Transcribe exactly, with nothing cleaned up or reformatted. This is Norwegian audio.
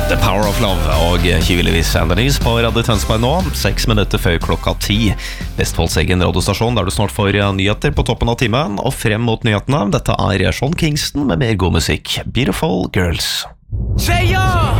The Power of Love og Kiwilevis Andenis på Radio Tønsberg nå, seks minutter før klokka ti. Vestfolds egen radiostasjon der du snart får nyheter på toppen av timen, og frem mot nyhetene. Dette er Sean Kingston med mer god musikk. Beautiful Girls. Say ja!